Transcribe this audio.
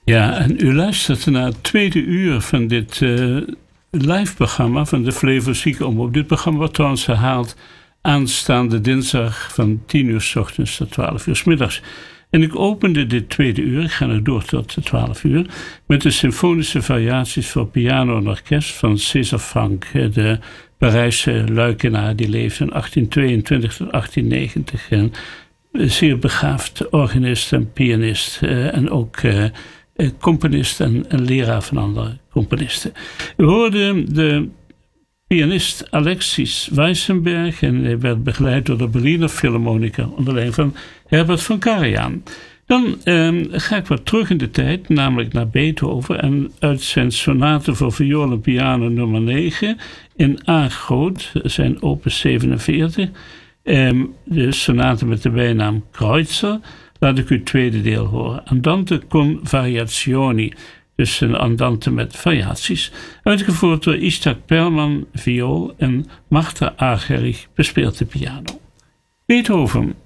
Ja, en u luistert naar het tweede uur van dit live-programma van de Flevo Ziekenomroep. Dit programma wordt trouwens herhaald aanstaande dinsdag van 10 uur 's ochtends tot 12 uur 's middags. En ik opende dit tweede uur, ik ga nog door tot 12 uur, met de symfonische variaties voor piano en orkest van César Franck, de Parijse luikenaar die leefde van 1822 tot 1890. En zeer begaafd organist en pianist en ook componist en leraar van andere componisten. We hoorden de pianist Alexis Weissenberg en hij werd begeleid door de Berliner Philharmoniker onder leiding van Herbert von Karajan. Dan ga ik wat terug in de tijd, namelijk naar Beethoven en uit zijn sonate voor viool en piano nummer 9 in A groot, zijn opus 47, de sonate met de bijnaam Kreutzer. Laat ik u het tweede deel horen. Andante con variazioni. Dus een andante met variaties. Uitgevoerd door Isaac Perlman, viool en Martha Argerich bespeelt de piano. Beethoven.